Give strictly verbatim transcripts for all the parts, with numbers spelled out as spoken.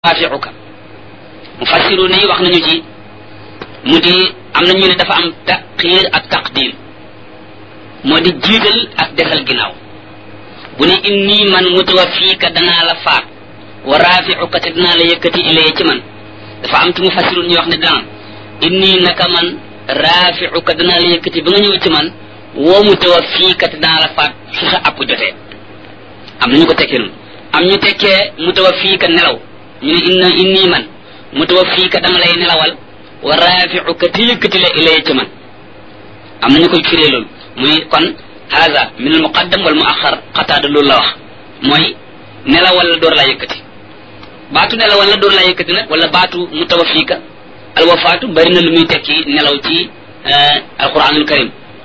rafi'uka mufassiruna yi wax nañu ci mu di am na ñu ne dafa am taqir ak taqdim moo di jiital ak defal ginnaaw bu ne inni man mutawaffika danaa la faat wa rafi'uka te danaa la yëkkati ilay ci man dafa am ci mufassirun ñu wax ne daan inni naka man rafi'uka danaa la yëkkati ba nga ñëw ci man woo mutawaffika te danaa la faat su sa app jotee am nañu ko tekkee noonu am ñu tekkee mutawaffika nelaw ñu ne inna inni man mutawaffika dama lay nelawal wa rafi'uka te yëkkati la ilay ci man am nañu koy firee loolu muy kon haza min al muqaddam wal muakhar qatada loolu la wax mooy nelawal la door laa yëkkati baatu nelawal la door laa yëkkati nag wala baatu mutawaffika al wafaatu bari na lu muy tekki nelaw ci alquranul karim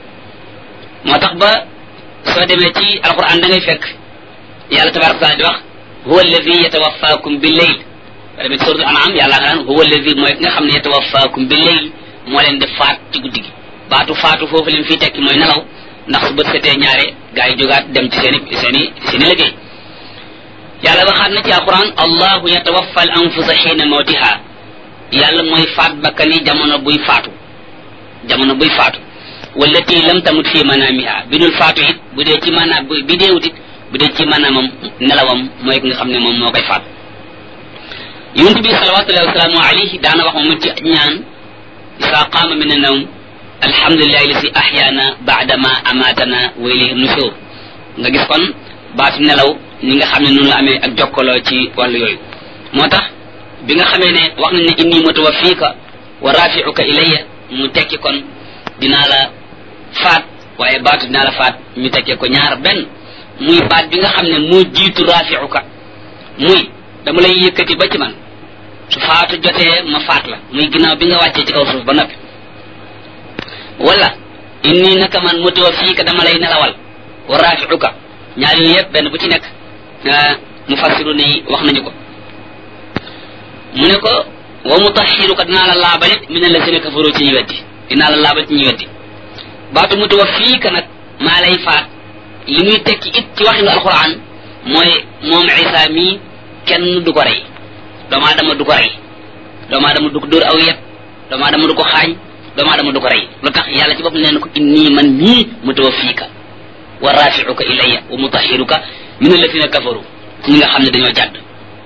moo tax ba soo demee ci alquran da ngay fekk yàlla tabaraka taala di wax huwa alladhi yatawaffakum bil layl ba demee ci suratul an'am yàlla nga naan huwa alladhi mooy nga xam ne yatawaffakum bil layl moo leen di faat ci guddi gi baatu faatu foofu leen fii tekki mooy nelaw ndax su bët setee ñaare gaa yi jógaat dem ci seeni seeni seeni liggéey yàlla waxaat na ci alquran allahu yatawaffa al anfusa xiina mawtiha yàlla mooy faat bakkani jamono buy faatu jamono buy faatu wallati lam tamut fi manamiha bi dul faatu it bu dee ci maanaam bi deewut it bu dee ci maanaamam nelawam mooy ki nga xam ne moom moo koy faat yonent bi salawatullahi wasalaamu alayhi daana wax moom ci ñaan isa qaama min an-nawm alhamdulillahi lasi ahyaana ba'dama amatana wa ilayhi nushur nga gis kon baatu nelaw ni nga xam ne noonu la amee ak jokkaloo ci wàllu yooyu moo tax bi nga xamee ne wax nañ ne inni mutawaffika wa rafi'uka ilayya mu tekki kon dinaa la faat waaye baatu dinaa la faat ñu tekkee ko ñaar benn muy baat bi nga xam ne moo jiitu rafi'uka muy dama lay yëkkati ba ci man su faatu jotee ma faat la muy ginnaaw bi nga wàccee ci kaw suuf ba noppi wala inni naka man mutawaffika dama lay nelawal wa rafi'uka ñaar yooyu yëpp benn bu ci nekk mufassiru ni wax nañu ko mu ne ko wa mutahhiruka dinaa la laabalit min alladhina kafaru ci ñi weddi dinaa la laabal ci ñi weddi baatu mutawaffika nag maa lay faat li muy tekki it ci waxinu alquran mooy moom Isa mii kenn du ko rey doomu aadama du ko rey doomu aadama du ko dóor aw yet doomu aadama du ko xaañ doomu aadama du ko rey lu tax yàlla ci boppam nee na ko inni man mii mutawaffika wa rafi'uka ilayya wa mutahhiruka min alladhina kafaru ñi nga xam ne dañoo jàdd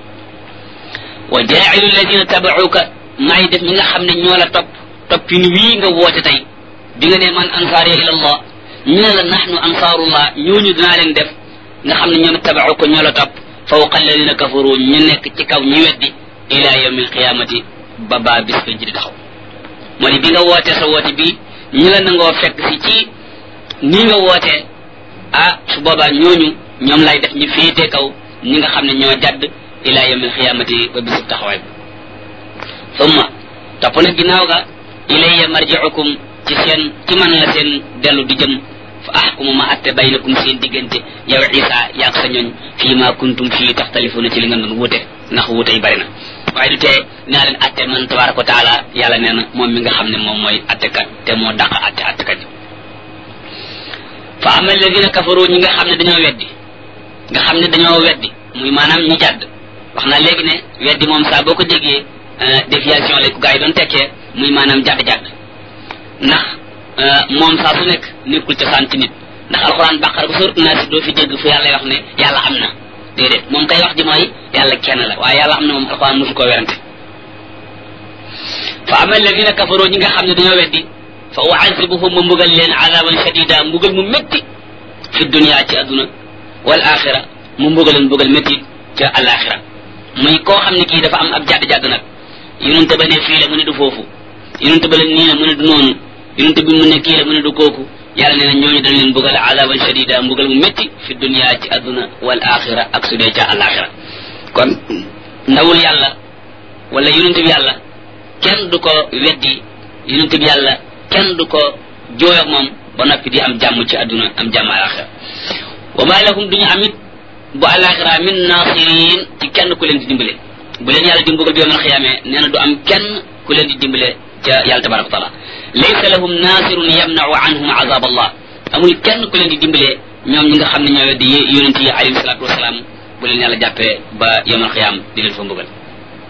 wa ja'ilu alladhina taba'uka maay def ñi nga xam ne ñoo la topp toppin wii nga woote tey bi nga ne man ansaari ila allah ñu ne la nahnu ansaarullah ñooñu dinaa leen def nga xam ne ñoom taba'uka ñoo la topp fawqa alladhina kafaru ñu nekk ci kaw ñi weddi ila yawmil qiyamati ba baa bis ko ji di taxaw moo di bi nga wootee sa woote bi ñi la nangoo fekk si ci nii nga wootee ah su boobaa ñooñu ñoom lay def ñu féetee kaw ñi nga xam ne ñoo jadd ila yawmil qiyamati ba bisub taxawaay bi summa topp na ginnaaw ga ilayya marji'ukum ci seen ci man la seen dellu di jëm fa ahkumu ma atte baynakum seen diggante yow Isa yaag sa ñoñ fii ma kuntum fii taxtalifuna ci li nga doon wuute ndax wuute yi bari na waaye du tee naa leen atte man tabaraka wa taala yàlla nee na moom mi nga xam ne moom mooy attekat te moo dàq atte attekat yi fa ama alladina kafaru ñi nga xam ne dañoo weddi nga xam ne dañoo weddi muy maanaam ñi jàdd wax naa léegi ne weddi moom saa boo ko déggee déviation lay ko gaa yi doon tekkee muy maanaam jàdd-jàdd ndax moom saa su nekk nekkul cosaan ci nit ndax alxuraan bàqara bu sóorat Naas doo fi dégg fu yàlla wax ne yàlla am na déedéet moom kay wax ji mooy yàlla kenn la waaye yàlla am na moom alxuraan mosu koo werante fa ama alladina kafaru ñi nga xam ne dañoo weddi fa u'azibuhum ma mbugal leen azaban shadida mbugal mu métti fi dunya ci adduna wal axira mu mbugal leen mbugal métti ca alaxira muy koo xam ne kii dafa am ab jàdd-jàdd nag yonente ba ne fii la mu ne du foofu yonente ba leen nii la mu ne du noonu yonente bi mu ne kii la mu ne du kooku yàlla nee na ñooñu dañ leen mbugal azaban shadida mbugal mu métti fi dunya ci adduna wal axira ak su dee ca alaxira kon ndawul yàlla wala yonente bi yàlla kenn du ko weddi yonente bi yàlla kenn du ko jooy ak moom ba noppi di am jàmm ci adduna am jàmm alaxira wa ma lahum duñu amit bu alaxira min nasirin ci kenn ku leen di dimbale bu leen yàlla di mbugal bi yawmal xiyaamee nee na du am kenn ku leen di dimbale ca yàlla tabaraka wa taala laysa lahum nasirun yamna'u anhum azab allah amul kenn ku leen di dimbale ñoom ñi nga xam ne ñoo weddi yonent yi alayhi salatu wasalaam bu leen yàlla jàppee ba yawmal xiyaam di leen fa mbugal